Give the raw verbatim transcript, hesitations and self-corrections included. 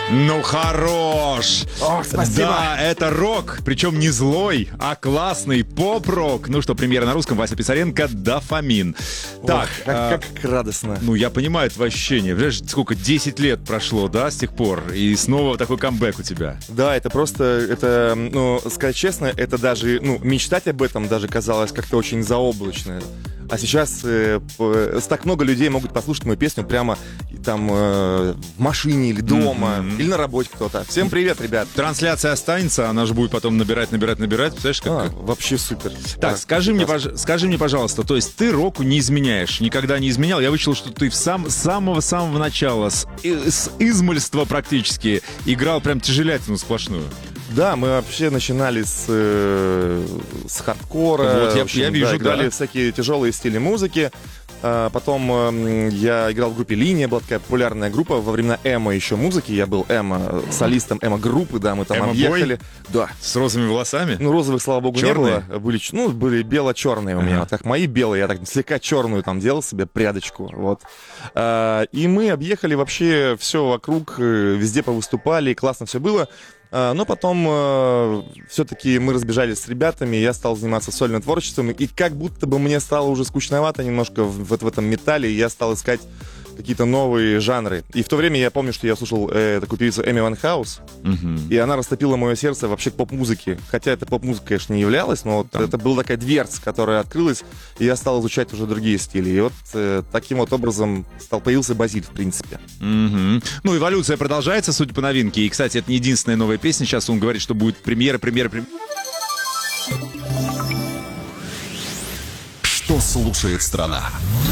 Ну, хорош! Ох, спасибо! Да, это рок, причем не злой, а классный поп-рок. Ну что, премьера на русском, Вася Писаренко, «Дофамин». Так, Ох, как, а, как радостно. ну, я понимаю твои ощущения. Знаешь, сколько, десять лет прошло, да, с тех пор? И снова такой камбэк у тебя. Да, это просто, это, ну, сказать честно, это даже, ну, мечтать об этом даже казалось как-то очень заоблачно. А сейчас э, э, так много людей могут послушать мою песню прямо там э, в машине или дома, Mm-hmm. или на работе кто-то. Всем привет, ребят. Трансляция останется, она же будет потом набирать, набирать, набирать. Представляешь, как... А, вообще супер. Так, Да, скажи мне, прекрасно. пож... скажи мне, пожалуйста, то есть ты року не изменяешь, никогда не изменял? Я вычел, что ты в сам... с самого-самого начала, с... с измольства практически, играл прям тяжелятину сплошную. Да, мы вообще начинали с, э, с хардкора. Вот, я- в общем, я вижу, да, играли да. всякие тяжелые стили музыки. А потом э, я играл в группе «Линия», была такая популярная группа во времена эмо еще музыки. Я был эмо, солистом эмо-группы, да, мы там Эмо-бой? объехали. Да. С розовыми волосами? Ну, розовых, слава богу, Черные? не было. Были, ч- ну, были бело-черные у меня. Ага. Вот как мои белые, я так слегка черную там делал себе прядочку. Вот. А, и мы объехали вообще все вокруг, э, везде повыступали, классно все было. А, но потом э, все-таки мы разбежались с ребятами, я стал заниматься сольным творчеством, и как будто бы мне стало уже скучновато немножко в, в, в этом металле, и я стал искать какие-то новые жанры. И в то время я помню, что я слушал э, такую певицу Эми Вайнхаус, Мгм. и она растопила мое сердце вообще к поп-музыке. Хотя эта поп-музыка, конечно, не являлась, но вот Там. это была такая дверца, которая открылась, и я стал изучать уже другие стили. И вот э, таким вот образом стал, появился Базиль, в принципе. Мгм. Ну, эволюция продолжается, судя по новинке. И, кстати, это не единственная новая песня. Сейчас он говорит, что будет премьера, премьера, премьера. Что слушает страна?